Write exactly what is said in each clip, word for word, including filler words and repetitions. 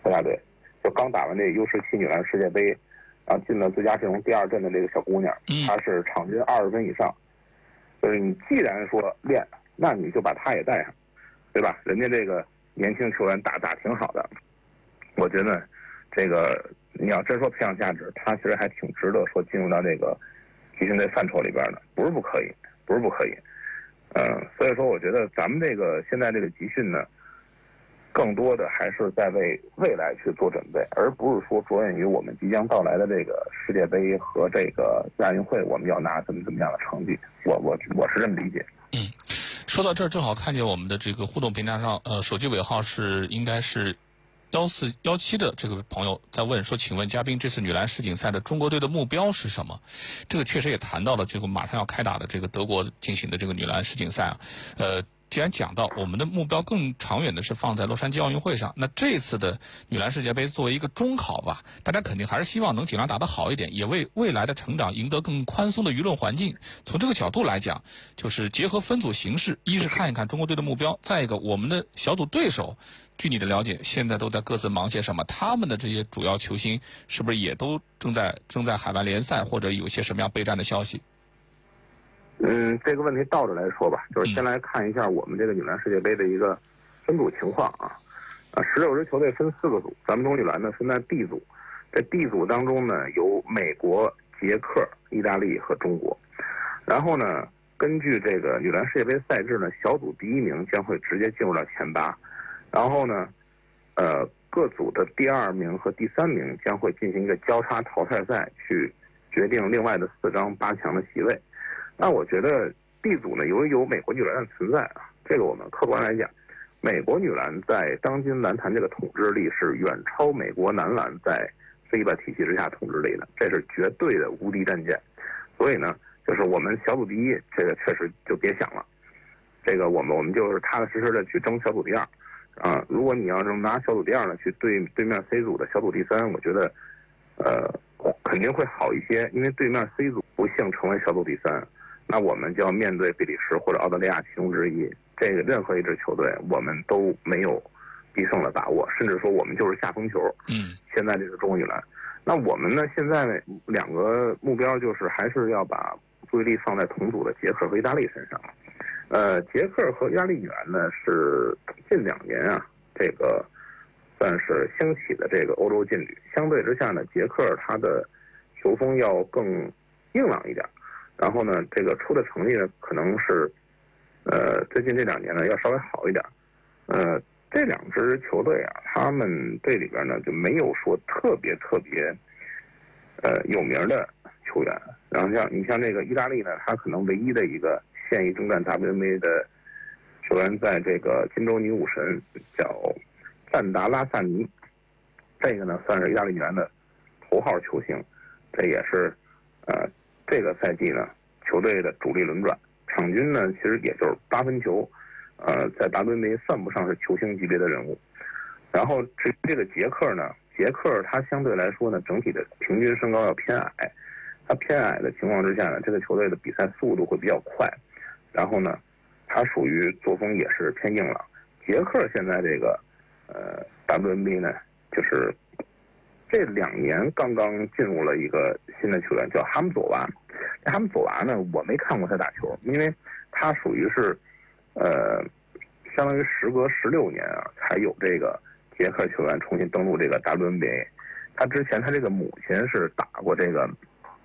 国家队，就刚打完这 U 十七女篮世界杯，然后进了最佳阵容第二阵的这个小姑娘，她是场均二十分以上。就是你既然说练，那你就把她也带上，对吧？人家这个年轻球员打打挺好的，我觉得这个你要真说培养价值，她其实还挺值得说进入到这个集训队范畴里边的，不是不可以，不是不可以。嗯，所以说我觉得咱们这个现在这个集训呢，更多的还是在为未来去做准备，而不是说着眼于我们即将到来的这个世界杯和这个亚运会，我们要拿怎么怎么样的成绩。我我我是这么理解。 嗯，说到这儿，正好看见我们的这个互动平台上，呃，手机尾号是应该是幺四幺七的这个朋友在问说，请问嘉宾，这次女篮世锦赛的中国队的目标是什么？这个确实也谈到了这个马上要开打的这个德国进行的这个女篮世锦赛啊，呃。既然讲到我们的目标更长远的是放在洛杉矶奥运会上，那这次的女篮世界杯作为一个中考吧，大家肯定还是希望能尽量打得好一点，也为未来的成长赢得更宽松的舆论环境。从这个角度来讲，就是结合分组形式，一是看一看中国队的目标，再一个我们的小组对手，据你的了解，现在都在各自忙些什么？他们的这些主要球星是不是也都正在正在海外联赛，或者有些什么样备战的消息？ 嗯，这个问题倒着来说吧，就是先来看一下我们这个女篮世界杯的一个分组情况啊。啊，十六支球队分四个组，咱们中国女篮呢分在 D 组。在 D 组当中呢，有美国、捷克、意大利和中国。然后呢，根据这个女篮世界杯赛制呢，小组第一名将会直接进入到前八。然后呢，呃，各组的第二名和第三名将会进行一个交叉淘汰赛，去决定另外的四张八强的席位。那我觉得 D 组呢，由于有美国女篮的存在啊，这个我们客观来讲，美国女篮在当今篮坛这个统治力是远超美国男篮在 FIBA 体系之下统治力的，这是绝对的无敌战舰。所以呢，就是我们小组第一，这个确实就别想了，这个我们我们就是踏踏实实的去争小组第二啊。如果你要是拿小组第二呢，去对对面 C 组的小组第三，我觉得呃肯定会好一些，因为对面 C 组不幸成为小组第三。那我们就要面对比利时或者澳大利亚其中之一，这个任何一支球队我们都没有必胜的把握，甚至说我们就是下风球。 嗯， 现在这个中国女篮，那我们呢现在两个目标就是还是要把注意力放在同组的捷克和意大利身上。呃，捷克和意大利女篮呢是近两年啊这个算是兴起的这个欧洲劲旅，相对之下呢，捷克它的球风要更硬朗一点。然后呢，这个出的成绩呢，可能是，呃，最近这两年呢要稍微好一点。呃，这两支球队啊，他们队里边呢就没有说特别特别，呃，有名的球员。然后像你像这个意大利呢，他可能唯一的一个现役征战 W N B A 的球员，在这个金州女武神叫赞达拉萨尼，这个呢算是意大利女篮的头号球星，这也是，呃。这个赛季呢，球队的主力轮转，场均呢其实也就是八分球，呃，在 W N B A 算不上是球星级别的人物。然后至于这个捷克呢，捷克他相对来说呢，整体的平均身高要偏矮，他偏矮的情况之下呢，这个球队的比赛速度会比较快，然后呢，他属于作风也是偏硬朗。捷克现在这个呃 W N B A 呢，就是这两年刚刚进入了一个新的球员，叫哈姆佐娃。这哈姆佐娃呢，我没看过他打球，因为他属于是，呃，相当于时隔十六年啊，才有这个捷克球员重新登陆这个 W N B A。他之前他这个母亲是打过这个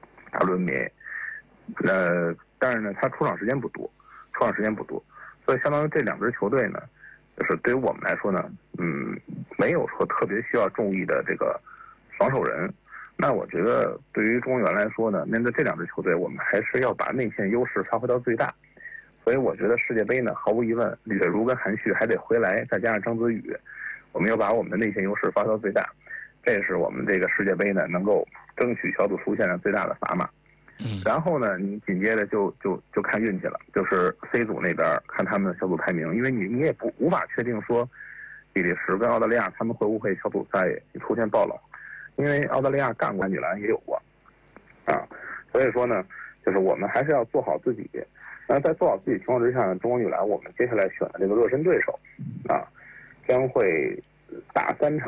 W N B A， 呃，但是呢，他出场时间不多，出场时间不多，所以相当于这两支球队呢，就是对于我们来说呢，嗯，没有说特别需要注意的这个防守人。那我觉得对于中国员来说呢，面对这两支球队，我们还是要把内线优势发挥到最大。所以我觉得世界杯呢，毫无疑问，吕雪茹跟韩旭还得回来，再加上张子宇，我们要把我们的内线优势发挥到最大。这是我们这个世界杯呢能够争取小组出线的最大的砝码。 嗯， 然后呢，你紧接着就就就看运气了，就是 C 组那边看他们的小组排名，因为你你也不无法确定说比利时跟澳大利亚他们会不会小组赛出现爆冷。因为澳大利亚干过女篮也有过，啊，所以说呢，就是我们还是要做好自己。那在做好自己情况之下呢，中国女篮我们接下来选的这个热身对手，啊，将会打三场。